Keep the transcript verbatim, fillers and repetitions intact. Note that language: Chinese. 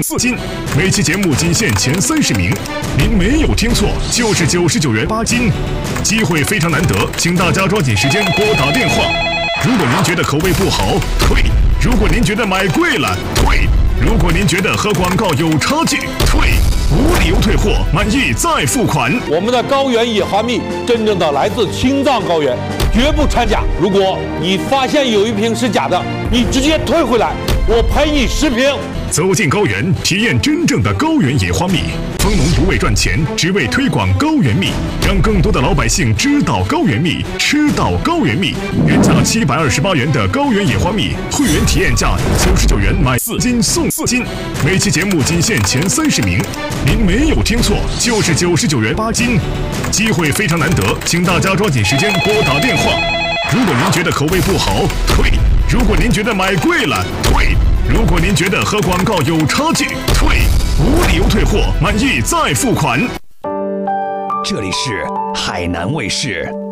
四斤，每期节目仅限前三十名。您没有听错，就是九十九元八斤，机会非常难得，请大家抓紧时间拨打电话。如果您觉得口味不好，退；如果您觉得买贵了，退；如果您觉得和广告有差距，退。无理由退货，满意再付款。 我们的高原野花蜜，真正的来自青藏高原，绝不掺假。如果你发现有一瓶是假的，你直接退回来，我赔你十瓶。 走进高原，体验真正的高原野花蜜。蜂农不为赚钱，只为推广高原蜜，让更多的老百姓知道高原蜜，吃到高原蜜。原价七百二十八元的高原野花蜜，会员体验价九十九元买四斤送四斤。每期节目仅限前三十名。您没有听错，就是九十九元八斤，机会非常难得，请大家抓紧时间拨打电话。如果您觉得口味不好，退；如果您觉得买贵了，退；如果您觉得和广告有差距，退。无理由退货，满意再付款。 这里是海南卫视。